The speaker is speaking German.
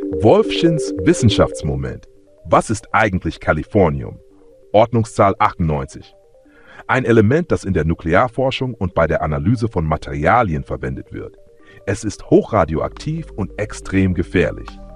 Wolfschins Wissenschaftsmoment. Was ist eigentlich Californium? Ordnungszahl 98. Ein Element, das in der Nuklearforschung und bei der Analyse von Materialien verwendet wird. Es ist hochradioaktiv und extrem gefährlich.